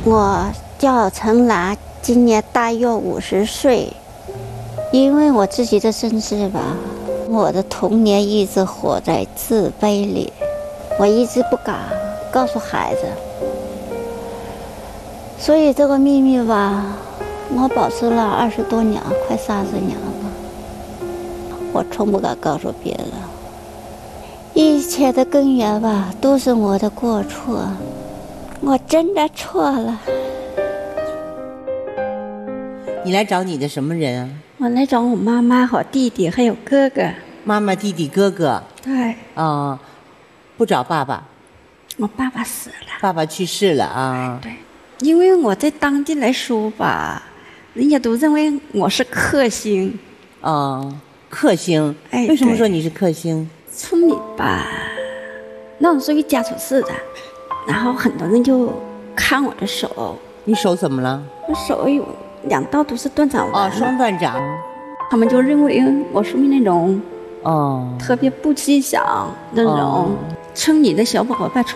我叫陈兰，今年大约50岁。因为我自己的身世吧，我的童年一直活在自卑里，我一直不敢告诉孩子，所以这个秘密吧，我保持了20多年，快30年了，我从不敢告诉别人。一切的根源吧，都是我的过错，我真的错了。 你来找你的什么人啊？ 我来找我妈妈和弟弟还有哥哥。 妈妈、弟弟、哥哥。 对。 不找爸爸。 我爸爸死了。 爸爸去世了啊。 对，因为我在当地来说吧，人家都认为我是克星。 克星。为什么说你是克星？ 村里吧，那种属于家族式的，然后很多人就看我的手。 你手怎么了？ 我手有2道都是断掌纹。 双断掌。 他们就认为我属于那种特别不吉祥那种村里的小宝宝